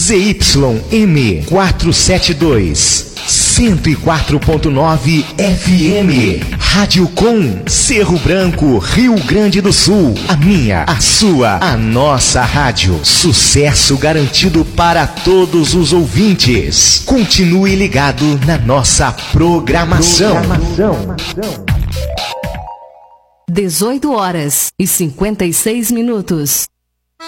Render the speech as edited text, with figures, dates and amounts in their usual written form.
ZYM 472, 104.9 FM. Rádio Com, Cerro Branco, Rio Grande do Sul. A minha, a sua, a nossa rádio. Sucesso garantido para todos os ouvintes. Continue ligado na nossa programação. 18 horas e 56 minutos.